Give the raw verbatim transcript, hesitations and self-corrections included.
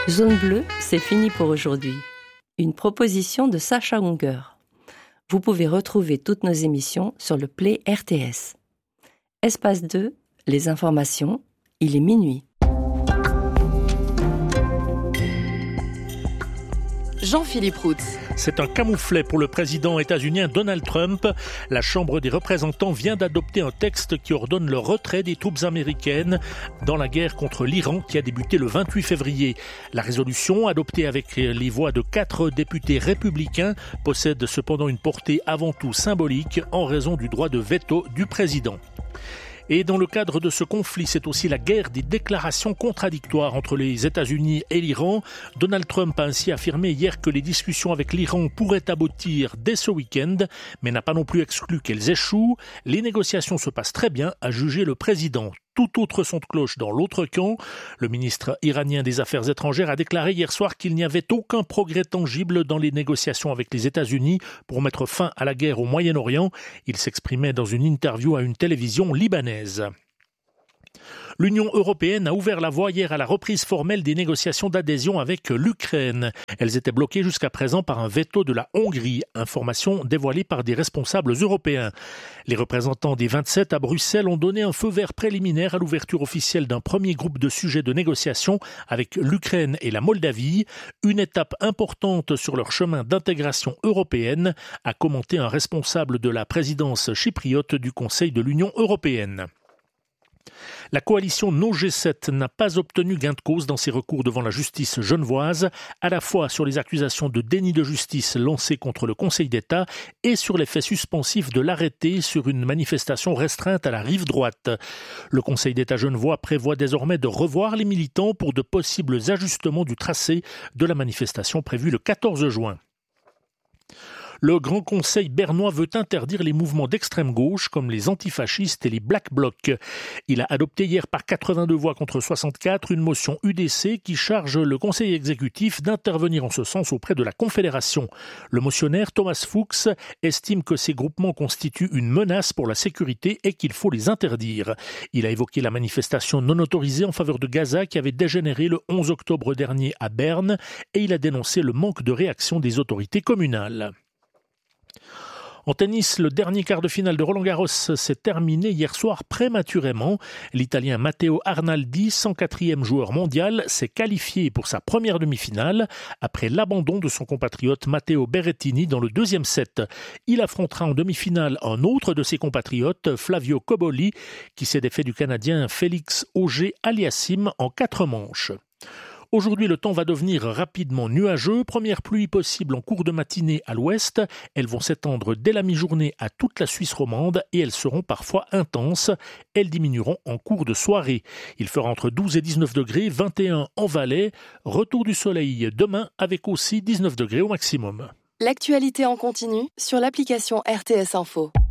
Zone bleue, c'est fini pour aujourd'hui. Une proposition de Sacha Unger. Vous pouvez retrouver toutes nos émissions sur le Play R T S. Espace deux, les informations, il est minuit. Jean-Philippe Roux. C'est un camouflet pour le président états-unien Donald Trump. La Chambre des représentants vient d'adopter un texte qui ordonne le retrait des troupes américaines dans la guerre contre l'Iran qui a débuté le vingt-huit février. La résolution, adoptée avec les voix de quatre députés républicains, possède cependant une portée avant tout symbolique en raison du droit de veto du président. Et dans le cadre de ce conflit, c'est aussi la guerre des déclarations contradictoires entre les États-Unis et l'Iran. Donald Trump a ainsi affirmé hier que les discussions avec l'Iran pourraient aboutir dès ce week-end, mais n'a pas non plus exclu qu'elles échouent. Les négociations se passent très bien, a jugé le président. Tout autre son de cloche dans l'autre camp. Le ministre iranien des Affaires étrangères a déclaré hier soir qu'il n'y avait aucun progrès tangible dans les négociations avec les États-Unis pour mettre fin à la guerre au Moyen-Orient. Il s'exprimait dans une interview à une télévision libanaise. L'Union européenne a ouvert la voie hier à la reprise formelle des négociations d'adhésion avec l'Ukraine. Elles étaient bloquées jusqu'à présent par un veto de la Hongrie, information dévoilée par des responsables européens. Les représentants des vingt-sept à Bruxelles ont donné un feu vert préliminaire à l'ouverture officielle d'un premier groupe de sujets de négociation avec l'Ukraine et la Moldavie, une étape importante sur leur chemin d'intégration européenne, a commenté un responsable de la présidence chypriote du Conseil de l'Union européenne. La coalition No G sept n'a pas obtenu gain de cause dans ses recours devant la justice genevoise, à la fois sur les accusations de déni de justice lancées contre le Conseil d'État et sur l'effet suspensif de l'arrêté sur une manifestation restreinte à la rive droite. Le Conseil d'État genevois prévoit désormais de revoir les militants pour de possibles ajustements du tracé de la manifestation prévue le quatorze juin. Le Grand Conseil bernois veut interdire les mouvements d'extrême gauche comme les antifascistes et les Black Blocs. Il a adopté hier par quatre-vingt-deux voix contre soixante-quatre une motion U D C qui charge le Conseil exécutif d'intervenir en ce sens auprès de la Confédération. Le motionnaire Thomas Fuchs estime que ces groupements constituent une menace pour la sécurité et qu'il faut les interdire. Il a évoqué la manifestation non autorisée en faveur de Gaza qui avait dégénéré le onze octobre dernier à Berne et il a dénoncé le manque de réaction des autorités communales. En tennis, le dernier quart de finale de Roland-Garros s'est terminé hier soir prématurément. L'Italien Matteo Arnaldi, cent quatrième joueur mondial, s'est qualifié pour sa première demi-finale après l'abandon de son compatriote Matteo Berrettini dans le deuxième set. Il affrontera en demi-finale un autre de ses compatriotes, Flavio Cobolli, qui s'est défait du Canadien Félix Auger-Aliassime en quatre manches. Aujourd'hui, le temps va devenir rapidement nuageux. Première pluie possible en cours de matinée à l'ouest. Elles vont s'étendre dès la mi-journée à toute la Suisse romande et elles seront parfois intenses. Elles diminueront en cours de soirée. Il fera entre douze et dix-neuf degrés, vingt et un en Valais. Retour du soleil demain avec aussi dix-neuf degrés au maximum. L'actualité en continu sur l'application R T S Info.